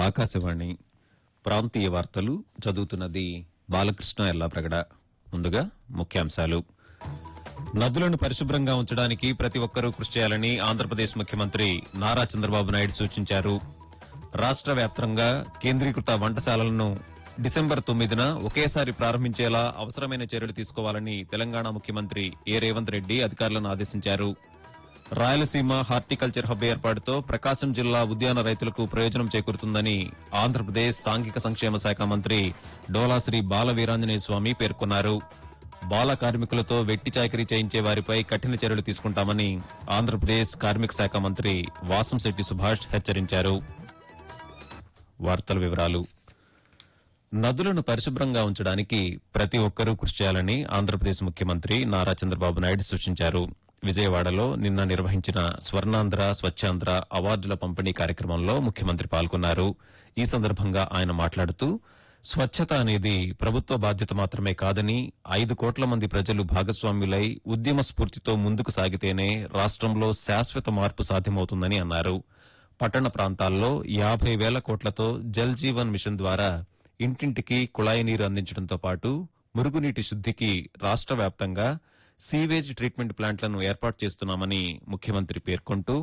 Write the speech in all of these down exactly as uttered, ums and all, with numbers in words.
ఆకాశవాణి ప్రాంతీయ వార్తలు చదువుతున్నది బాలకృష్ణ ఎల్లాప్రగడ. ముందుగా ముఖ్యాంశాలు. నదులను పరిశుభ్రంగా ఉంచడానికి ప్రతి ఒక్కరూ కృషి చేయాలని ఆంధ్రప్రదేశ్ ముఖ్యమంత్రి నారా చంద్రబాబు నాయుడు సూచించారు. రాష్ట వ్యాప్తంగా కేంద్రీకృత వంటశాలలను డిసెంబర్ తొమ్మిదిన ఒకేసారి ప్రారంభించేలా అవసరమైన చర్యలు తీసుకోవాలని తెలంగాణ ముఖ్యమంత్రి ఏ రేవంత్ రెడ్డి అధికారులను ఆదేశించారు. రాయలసీమ హార్టికల్చర్ హబ్ ఏర్పాటుతో ప్రకాశం జిల్లా ఉద్యాన రైతులకు ప్రయోజనం చేకూరుతుందని ఆంధ్రప్రదేశ్ సాంఘిక సంక్షేమ శాఖ మంత్రి డోలాశ్రీ బాల వీరాంజనేయ స్వామి పేర్కొన్నారు. బాల కార్మికులతో వెట్టి చాకిరీ చేయించే వారిపై కఠిన చర్యలు తీసుకుంటామని ఆంధ్రప్రదేశ్ కార్మిక శాఖ మంత్రి వాసంశెట్టి సుభాష్ హెచ్చరించారు. వార్తల వివరాలు. నదులను పరిశుభ్రంగా ఉంచడానికి ప్రతి ఒక్కరూ కృషి చేయాలని ఆంధ్రప్రదేశ్ ముఖ్యమంత్రి నారా చంద్రబాబు నాయుడు సూచించారు. విజయవాడలో నిన్న నిర్వహించిన స్వర్ణాంధ్ర స్వచ్ఛాంధ్ర అవార్డుల పంపిణీ కార్యక్రమంలో ముఖ్యమంత్రి పాల్గొన్నారు. ఈ సందర్భంగా ఆయన మాట్లాడుతూ స్వచ్ఛత అనేది ప్రభుత్వ బాధ్యత మాత్రమే కాదని ఐదు కోట్ల మంది ప్రజలు భాగస్వామ్యులై ఉద్యమ స్ఫూర్తితో ముందుకు సాగితేనే రాష్టంలో శాశ్వత మార్పు సాధ్యమవుతుందని అన్నారు. పట్టణ ప్రాంతాల్లో యాభై వేల కోట్లతో జల్ జీవన్ మిషన్ ద్వారా ఇంటింటికి కుళాయి నీరు అందించడంతో పాటు మురుగునీటి శుద్దికి రాష్ట వ్యాప్తంగా సీవేజ్ ట్రీట్మెంట్ ప్లాంట్లను ఏర్పాటు చేస్తున్నామని ముఖ్యమంత్రి పేర్కొంటూ,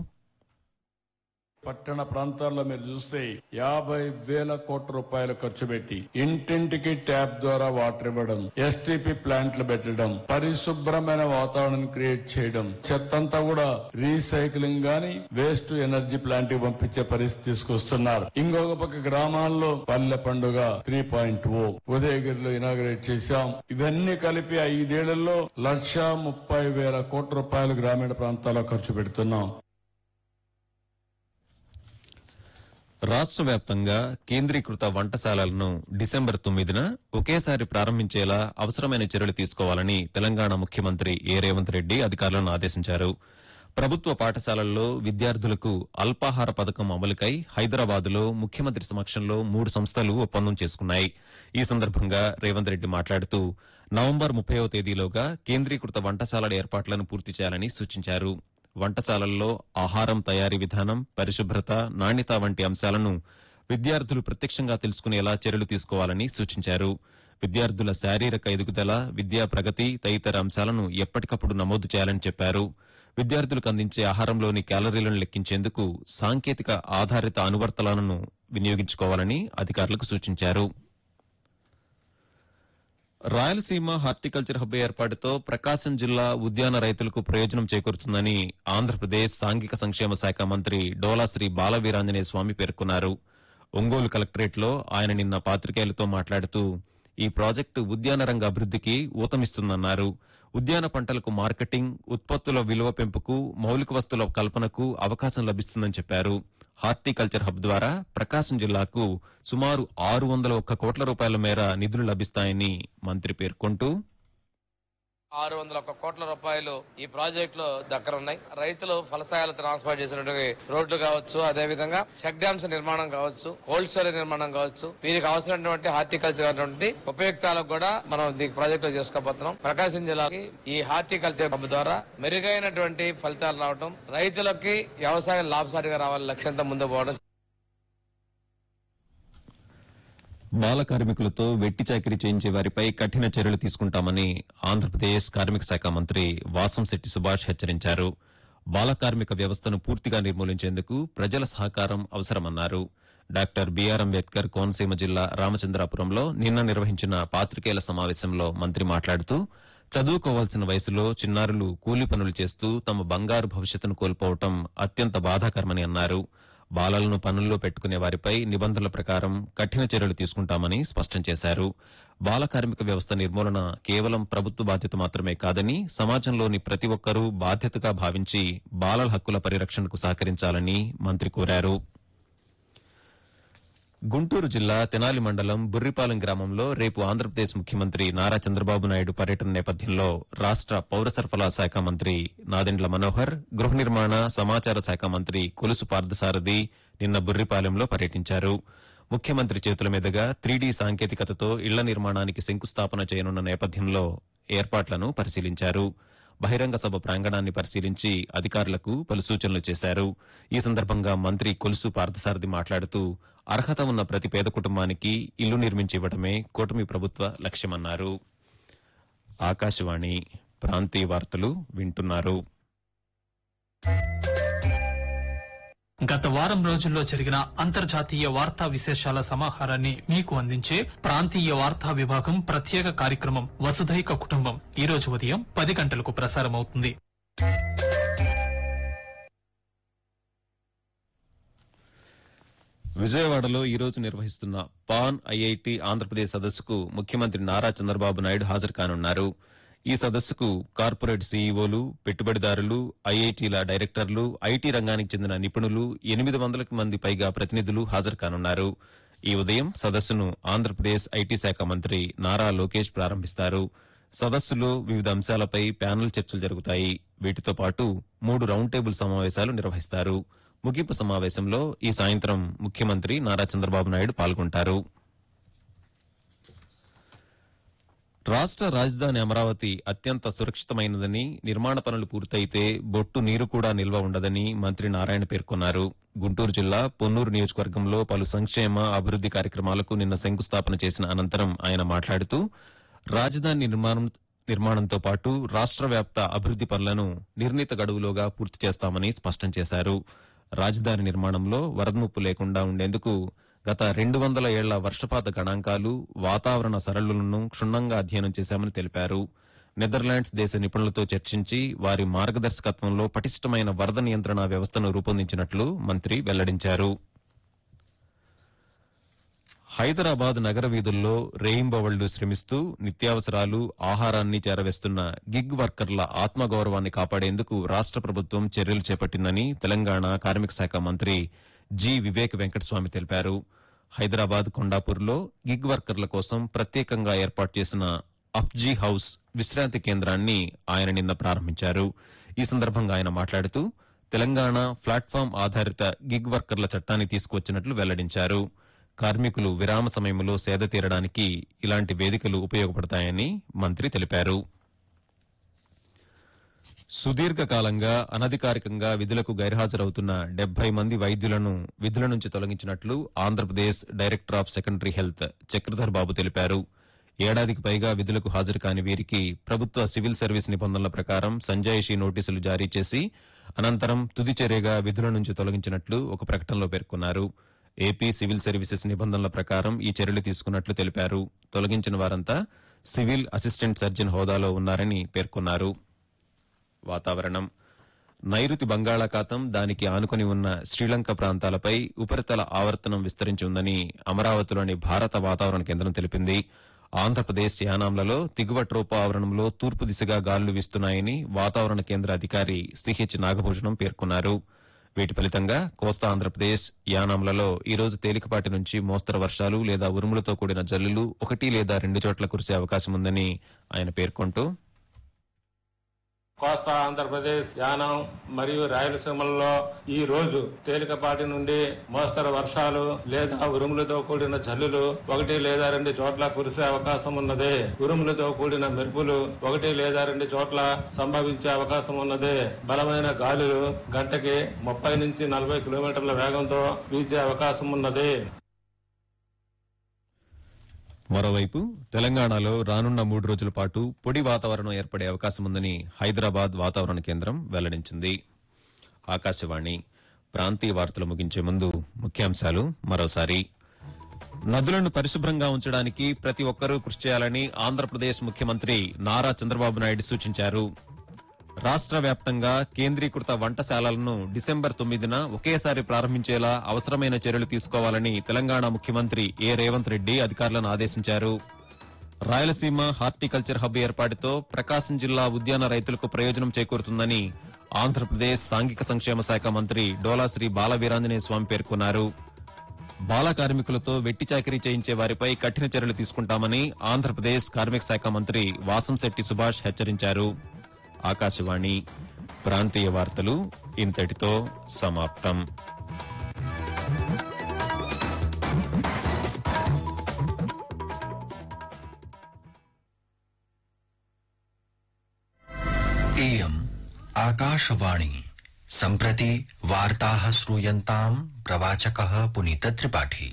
పట్టణ ప్రాంతాల్లో మీరు చూస్తే యాభై వేల కోట్ల రూపాయలు ఖర్చు పెట్టి ఇంటింటికి ట్యాప్ ద్వారా వాటర్ ఇవ్వడం, ఎస్టీపీ ప్లాంట్లు పెట్టడం, పరిశుభ్రమైన వాతావరణం క్రియేట్ చేయడం, చెత్తంతా కూడా రీసైక్లింగ్ గాని వేస్ట్ ఎనర్జీ ప్లాంట్ కి పంపించే పరిస్థితి తీసుకొస్తున్నారు. ఇంకొక పక్క గ్రామాల్లో పల్లె పండుగ త్రీ పాయింట్ ఓ ఉదయగిరిలో ఇనాగ్రేట్ చేశాం. ఇవన్నీ కలిపి ఐదేళ్లలో లక్ష ముప్పై వేల కోట్ల రూపాయలు గ్రామీణ ప్రాంతాల్లో ఖర్చు పెడుతున్నాం. రాష్ట వ్యాప్తంగా కేంద్రీకృత వంటశాలలను డిసెంబర్ తొమ్మిదిన ఒకేసారి ప్రారంభించేలా అవసరమైన చర్యలు తీసుకోవాలని తెలంగాణ ముఖ్యమంత్రి ఏ రేవంత్ రెడ్డి అధికారులను ఆదేశించారు. ప్రభుత్వ పాఠశాలల్లో విద్యార్థులకు అల్పాహార పథకం అమలుకై హైదరాబాద్లో ముఖ్యమంత్రి సమక్షంలో మూడు సంస్థలు ఒప్పందం చేసుకున్నాయి. ఈ సందర్భంగా రేవంత్ రెడ్డి మాట్లాడుతూ నవంబర్ ముప్పైవ తేదీలోగా కేంద్రీకృత వంటశాలల ఏర్పాట్లను పూర్తి చేయాలని సూచించారు. వంటశాలల్లో ఆహారం తయారీ విధానం, పరిశుభ్రత, నాణ్యత వంటి అంశాలను విద్యార్థులు ప్రత్యక్షంగా తెలుసుకునేలా చర్యలు తీసుకోవాలని సూచించారు. విద్యార్థుల శారీరక ఎదుగుదల, విద్యా ప్రగతి తదితర అంశాలను ఎప్పటికప్పుడు నమోదు చేయాలని చెప్పారు. విద్యార్థులకు అందించే ఆహారంలోని క్యాలరీలను లెక్కించేందుకు సాంకేతిక ఆధారిత అనువర్తనాలను వినియోగించుకోవాలని అధికారులకు సూచించారు. రాయలసీమ హార్టికల్చర్ హబ్ ఏర్పాటుతో ప్రకాశం జిల్లా ఉద్యాన రైతులకు ప్రయోజనం చేకూరుతుందని ఆంధ్రప్రదేశ్ సాంఘిక సంక్షేమ శాఖ మంత్రి డోలాశ్రీ బాల వీరాంజనేయ స్వామి పేర్కొన్నారు. ఒంగోలు కలెక్టరేట్లో ఆయన నిన్న పాత్రికేయులతో మాట్లాడుతూ ఈ ప్రాజెక్టు ఉద్యాన రంగ అభివృద్దికి ఊతమిస్తుందన్నారు. ఉద్యాన పంటలకు మార్కెటింగ్, ఉత్పత్తుల విలువ పెంపుకు, మౌలిక వస్తువుల కల్పనకు అవకాశం లభిస్తుందని చెప్పారు. హార్టికల్చర్ హబ్ ద్వారా ప్రకాశం జిల్లాకు సుమారు ఆరు వందల ఒక్క కోట్ల రూపాయల మేర నిధులు లభిస్తాయని మంత్రి పేర్కొంటూ, ఆరు వందల ఒక్క కోట్ల రూపాయలు ఈ ప్రాజెక్ట్ లో దగ్గర ఉన్నాయి. రైతులు ఫలసాయాలు ట్రాన్స్పోర్ట్ చేసినటువంటి రోడ్లు కావచ్చు, అదే విధంగా చెక్ డ్యామ్స్ నిర్మాణం కావచ్చు, కోల్డ్ స్టోరేజ్ నిర్మాణం కావచ్చు, వీరికి అవసరమైనటువంటి హార్టికల్చర్ ఉపయుక్తాలకు కూడా మనం ఈ ప్రాజెక్ట్ లో చేసుకోబోతున్నాం. ప్రకాశం జిల్లాకి ఈ హార్టికల్చర్ హబ్ ద్వారా మెరుగైనటువంటి ఫలితాలు రావడం, రైతులకి వ్యవసాయం లాభసాటిగా రావాలని లక్ష్యంతో ముందుకు పోవడం. బాల కార్మికులతో వెట్టి చాకిరీ చేయించే వారిపై కఠిన చర్యలు తీసుకుంటామని ఆంధ్రప్రదేశ్ కార్మిక శాఖ మంత్రి వాసంశెట్టి సుభాష్ హెచ్చరించారు. బాల కార్మిక వ్యవస్థను పూర్తిగా నిర్మూలించేందుకు ప్రజల సహకారం అవసరమన్నారు. డాక్టర్ బీఆర్ అంబేద్కర్ కోనసీమ జిల్లా రామచంద్రాపురంలో నిన్న నిర్వహించిన పాత్రికేయుల సమావేశంలో మంత్రి మాట్లాడుతూ చదువుకోవాల్సిన వయసులో చిన్నారులు కూలీ పనులు చేస్తూ తమ బంగారు భవిష్యత్తును కోల్పోవడం అత్యంత బాధాకరమని అన్నారు. బాలలను పనుల్లో పెట్టుకునే వారిపై నిబంధనల ప్రకారం కఠిన చర్యలు తీసుకుంటామని స్పష్టం చేశారు. బాల కార్మిక వ్యవస్థ నిర్మూలన కేవలం ప్రభుత్వ బాధ్యత మాత్రమే కాదని సమాజంలోని ప్రతి ఒక్కరూ బాధ్యతగా భావించి బాలల హక్కుల పరిరక్షణకు సహకరించాలని మంత్రి కోరారు. గుంటూరు జిల్లా తెనాలి మండలం బుర్రిపాలెం గ్రామంలో రేపు ఆంధ్రప్రదేశ్ ముఖ్యమంత్రి నారా చంద్రబాబు నాయుడు పర్యటన నేపథ్యంలో రాష్ట పౌర సరఫరాల శాఖ మంత్రి నాదెండ్ల మనోహర్, గృహ నిర్మాణ సమాచార శాఖ మంత్రి కొలుసు పార్థసారథి నిన్న బుర్రిపాలెంలో పర్యటించారు. ముఖ్యమంత్రి చేతుల మీదుగా త్రీడీ సాంకేతికతతో ఇళ్ల నిర్మాణానికి శంకుస్థాపన చేయనున్న నేపథ్యంలో ఏర్పాట్లను పరిశీలించారు. బహిరంగ సభ ప్రాంగణాన్ని పరిశీలించి అధికారులకు పలు సూచనలు చేశారు. ఈ సందర్భంగా మంత్రి కొలుసు పార్థసారథి మాట్లాడుతూ అర్హత ఉన్న ప్రతి పేద కుటుంబానికి ఇల్లు నిర్మించి ఇవ్వడమే కూటమి ప్రభుత్వ లక్ష్యమన్నారు. ఆకాశవాణి ప్రాంతీయ వార్తలు వింటున్నారు. గత వారం రోజుల్లో జరిగిన అంతర్జాతీయ వార్తా విశేషాల సమాహారాన్ని మీకు అందించే ప్రాంతీయ వార్తా విభాగం ప్రత్యేక కార్యక్రమం వసుధైక కుటుంబం ఈ రోజు ఉదయం పది గంటలకు ప్రసారమవుతుంది. విజయవాడలో ఈ రోజు నిర్వహిస్తున్న పాన్ ఐఐటి ఆంధ్రప్రదేశ్ సదస్సుకు ముఖ్యమంత్రి నారా చంద్రబాబు నాయుడు హాజరు కానున్నారు. ఈ సదస్సుకు కార్పొరేట్ సీఈఓలు, పెట్టుబడిదారులు, ఐఐటీల డైరెక్టర్లు, ఐటీ రంగానికి చెందిన నిపుణులు, ఎనిమిది వందలకు మంది పైగా ప్రతినిధులు హాజరు కానున్నారు. ఈ ఉదయం సదస్సును ఆంధ్రప్రదేశ్ ఐటీ శాఖ మంత్రి నారా లోకేష్ ప్రారంభిస్తారు. సదస్సులో వివిధ అంశాలపై ప్యానెల్ చర్చలు జరుగుతాయి. వీటితో పాటు మూడు రౌండ్ టేబుల్ సమావేశాలు నిర్వహిస్తారు. ముగింపు సమావేశంలో ఈ సాయంత్రం ముఖ్యమంత్రి నారా చంద్రబాబు నాయుడు పాల్గొంటారు. రాష్ట రాజధాని అమరావతి అత్యంత సురక్షితమైనదని, నిర్మాణ పనులు పూర్తయితే బొట్టు నీరు కూడా నిల్వ ఉండదని మంత్రి నారాయణ పేర్కొన్నారు. గుంటూరు జిల్లా పొన్నూరు నియోజకవర్గంలో పలు సంక్షేమ అభివృద్ది కార్యక్రమాలకు నిన్న శంకుస్థాపన చేసిన అనంతరం ఆయన మాట్లాడుతూ రాజధాని నిర్మాణం నిర్మాణంతో పాటు రాష్ట్ర వ్యాప్త అభివృద్ది పనులను నిర్ణీత గడువులోగా పూర్తి చేస్తామని స్పష్టం చేశారు. రాజధాని నిర్మాణంలో వరద ముప్పు లేకుండా ఉండేందుకు గత రెండు వందల ఏళ్ల వర్షపాత గణాంకాలు, వాతావరణ సరళులను క్షుణ్ణంగా అధ్యయనం చేశామని తెలిపారు. నెదర్లాండ్స్ దేశ నిపుణులతో చర్చించి వారి మార్గదర్శకత్వంలో పటిష్టమైన వరద నియంత్రణ వ్యవస్థను రూపొందించినట్లు మంత్రి వెల్లడించారు. హైదరాబాద్ నగర వీధుల్లో రేయింబవళ్లు శ్రమిస్తూ నిత్యావసరాలు, ఆహారాన్ని చేరవేస్తున్న గిగ్ వర్కర్ల ఆత్మగౌరవాన్ని కాపాడేందుకు రాష్ట ప్రభుత్వం చర్యలు చేపట్టిందని తెలంగాణ కార్మిక శాఖ మంత్రి జి వివేక్ వెంకటస్వామి తెలిపారు. హైదరాబాద్ కొండాపూర్లో గిగ్ వర్కర్ల కోసం ప్రత్యేకంగా ఏర్పాటు చేసిన అప్జీ హౌస్ విశ్రాంతి కేంద్రాన్ని ఆయన నిన్న ప్రారంభించారు. ఈ సందర్భంగా ఆయన మాట్లాడుతూ తెలంగాణ ప్లాట్ఫామ్ ఆధారిత గిగ్ వర్కర్ల చట్టాన్ని తీసుకువచ్చినట్లు వెల్లడించారు. కార్మికులు విరామ సమయంలో సేద తీరడానికి ఇలాంటి వేదికలు ఉపయోగపడతాయని మంత్రి తెలిపారు. సుదీర్ఘకాలంగా అనధికారికంగా విధులకు గైర్హాజరవుతున్న డెబ్బై మంది వైద్యులను విధుల నుంచి తొలగించినట్లు Andhra Pradesh director of secondary health Chakradhar బాబు తెలిపారు. ఏడాదికి పైగా విధులకు హాజరు కాని వీరికి ప్రభుత్వ సివిల్ సర్వీస్ నిబంధనల ప్రకారం సంజాయిషీ నోటీసులు జారీ చేసి అనంతరం తుది చర్యగా విధుల నుంచి తొలగించినట్లు ఒక ప్రకటనలో పేర్కొన్నారు. ఏపీ సివిల్ సర్వీసెస్ నిబంధనల ప్రకారం ఈ చర్యలు తీసుకున్నట్లు తెలిపారు. తొలగించిన వారంతా సివిల్ అసిస్టెంట్ సర్జన్ హోదాలో ఉన్నారని పేర్కొన్నారు. వాతావరణం. నైరుతి బంగాళాఖాతం, దానికి ఆనుకుని ఉన్న శ్రీలంక ప్రాంతాలపై ఉపరితల ఆవర్తనం విస్తరించి ఉందని అమరావతిలోని భారత వాతావరణ కేంద్రం తెలిపింది. ఆంధ్రప్రదేశ్ యానాంలలో దిగువ ట్రోపా ఆవరణంలో తూర్పు దిశగా గాలులు వీస్తున్నాయని వాతావరణ కేంద్ర అధికారి సిహెచ్ నాగభూషణం పేర్కొన్నారు. వీటి ఫలితంగా కోస్తా ఆంధ్రప్రదేశ్, యానాంలలో ఈ రోజు తేలికపాటి నుంచి మోస్తరు వర్షాలు లేదా ఉరుములతో కూడిన జల్లులు ఒకటి లేదా రెండు చోట్ల కురిసే అవకాశం ఉందని ఆయన పేర్కొంటూ కోస్తా ఆంధ్రప్రదేశ్, యానం మరియు రాయలసీమల్లో ఈ రోజు తేలికపాటి నుండి మోస్తరు వర్షాలు లేదా ఉరుములతో కూడిన జల్లులు ఒకటి లేదా రెండు చోట్ల కురిసే అవకాశం ఉన్నది. ఉరుములతో కూడిన మెరుపులు ఒకటి లేదా రెండు చోట్ల సంభవించే అవకాశం ఉన్నది. బలమైన గాలులు గంటకి ముప్పై నుంచి నలభై కిలోమీటర్ల వేగంతో వీచే అవకాశం ఉన్నది. మరోవైపు తెలంగాణలో రానున్న మూడు రోజుల పాటు పొడి వాతావరణం ఏర్పడే అవకాశం ఉందని హైదరాబాద్ వాతావరణ కేంద్రం వెల్లడించింది. ఆకాశవాణి ప్రాంతీయ వార్తలు ముగించే ముందు ముఖ్యాంశాలు మరోసారి. నదులను పరిశుభ్రంగా ఉంచడానికి ప్రతి ఒక్కరూ కృషి చేయాలని ఆంధ్రప్రదేశ్ ముఖ్యమంత్రి నారా చంద్రబాబు నాయుడు సూచించారు. రాష్ట్ర వ్యాప్తంగా కేంద్రీకృత వంటశాలలను డిసెంబర్ తొమ్మిదిన ఒకేసారి ప్రారంభించేలా అవసరమైన చర్యలు తీసుకోవాలని తెలంగాణ ముఖ్యమంత్రి ఏ రేవంత్ రెడ్డి అధికారులను ఆదేశించారు. రాయలసీమ హార్టికల్చర్ హబ్ ఏర్పాటుతో ప్రకాశం జిల్లా ఉద్యాన రైతులకు ప్రయోజనం చేకూరుతుందని ఆంధ్రప్రదేశ్ సాంఘిక సంక్షేమ శాఖ మంత్రి డోలాశ్రీ బాలవీరాంజనేయ స్వామి పేర్కొన్నారు. బాల కార్మికులతో వెట్టి చాకిరీ చేయించే వారిపై కఠిన చర్యలు తీసుకుంటామని ఆంధ్రప్రదేశ్ కార్మిక శాఖ మంత్రి వాసంశెట్టి సుభాష్ హెచ్చరించారు. ఆకాశవాణి ప్రాంతీయ వార్తలు ఇంతటితో సమాప్తం. इयम् आकाशवाणी सम्प्रति वार्ताः श्रूयन्ताम् प्रवाचकः पुनीत त्रिपाठी।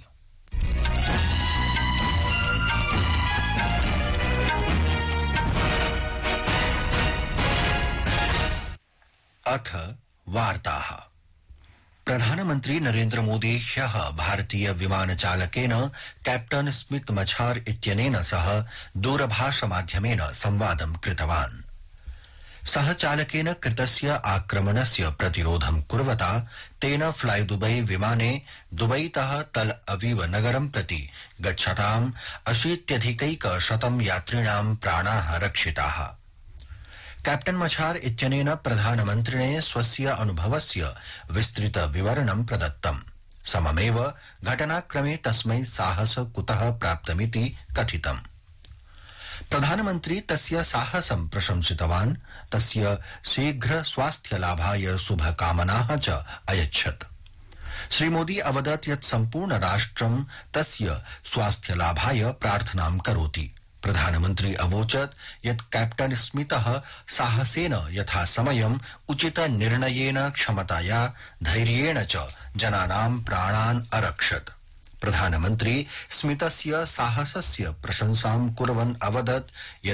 अथ वार्ताः। प्रधानमन्त्री नरेन्द्र मोदी ह्यः भारतीय विमानचालकेन कैप्टन स्मिथ मछार इत्यनेन सह दूरभाषमाध्यमेन संवादं कृतवान्। सह चालकेन कृतस्य आक्रमणस्य प्रतिरोधं कुर्वता तेन फ्लाई दुबई विमाने दुबईतः तल अवीव नगरं प्रति गच्छताम् अशीत्यधिकैकशतं यात्रिणां प्राणाः रक्षिताः। कैप्टन मछार इत्यनेन प्रधानमन्त्रिणे स्वस्य अनुभवस्य विस्तृत विवरणं प्रदत्तम्। सममेव घटनाक्रमे तस्मै साहस कुतः प्राप्तमिति कथितम्। प्रधानमन्त्री तस्य साहसं प्रशंसितवान्, तस्य शीघ्र स्वास्थ्यलाभाय शुभकामनाः च अयच्छत्। श्रीमोदी अवदत् यत् सम्पूर्ण राष्ट्रं तस्य स्वास्थ्यलाभाय प्रार्थनां करोति। प्रधानमन्त्री अवोचत् यत् कैप्टन स्मितः साहसेन यथा समयम् उचित निर्णयेन क्षमताया धैर्येण च जनानां प्राणान् अरक्षत्। प्रधानमन्त्री स्मितस्य साहसस्य प्रशंसां कुर्वन् अवदत्